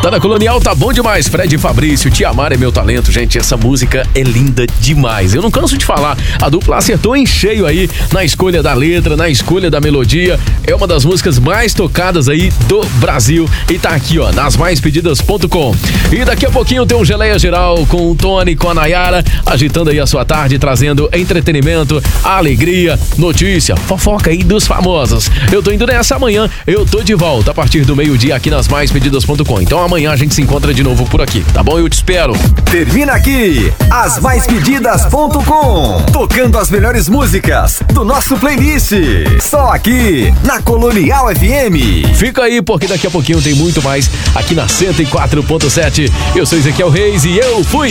Tá na Colonial, tá bom demais. Fred e Fabrício, Te Amar é Meu Talento. Gente, essa música é linda demais. Eu não canso de falar. A dupla acertou em cheio aí na escolha da letra, na escolha da melodia. É uma das músicas mais tocadas aí do Brasil. E tá aqui, ó, nas maispedidas.com. E daqui a pouquinho tem um Geleia Geral com o Tony, com a Nayara, agitando aí a sua tarde, trazendo entretenimento, alegria, notícia, fofoca aí dos famosos. Eu tô indo nessa. Amanhã eu tô de volta a partir do meio-dia aqui nas maispedidas.com. Então amanhã a gente se encontra de novo por aqui, tá bom? Eu te espero. Termina aqui as maispedidas.com, tocando as melhores músicas do nosso playlist, só aqui na Colonial FM. Fica aí porque daqui a pouquinho tem muito mais aqui na 104.7. Eu sou Ezequiel Reis e eu fui!